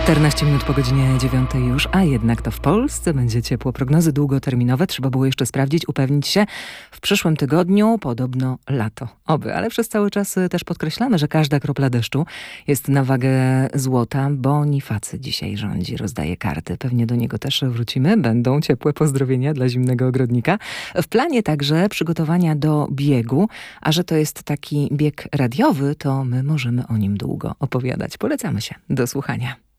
14 minut po godzinie 9 już, a jednak to w Polsce będzie ciepło. Prognozy długoterminowe trzeba było jeszcze sprawdzić, upewnić się. W przyszłym tygodniu podobno lato. Oby, ale przez cały czas też podkreślamy, że każda kropla deszczu jest na wagę złota. Bonifacy dzisiaj rządzi, rozdaje karty. Pewnie do niego też wrócimy. Będą ciepłe pozdrowienia dla zimnego ogrodnika. W planie także przygotowania do biegu, a że to jest taki bieg radiowy, to my możemy o nim długo opowiadać. Polecamy się do słuchania.